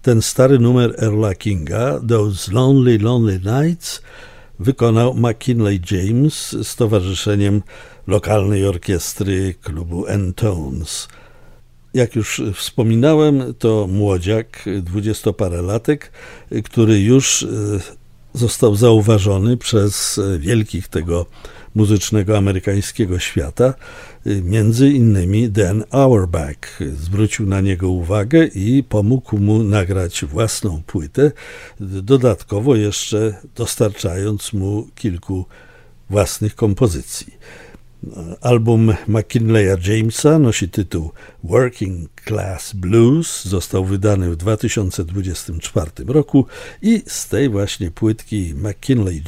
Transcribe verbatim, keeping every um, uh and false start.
ten stary numer Earla Kinga, Those Lonely, Lonely Nights, wykonał McKinley James z towarzyszeniem lokalnej orkiestry klubu N-Tones. Jak już wspominałem, to młodziak, dwudziestoparolatek, który już został zauważony przez wielkich tego muzycznego amerykańskiego świata, między innymi Dan Auerbach. Zwrócił na niego uwagę i pomógł mu nagrać własną płytę, dodatkowo jeszcze dostarczając mu kilku własnych kompozycji. Album McKinleya Jamesa nosi tytuł Working Class Blues, został wydany w dwa tysiące dwudziestym czwartym roku i z tej właśnie płytki McKinley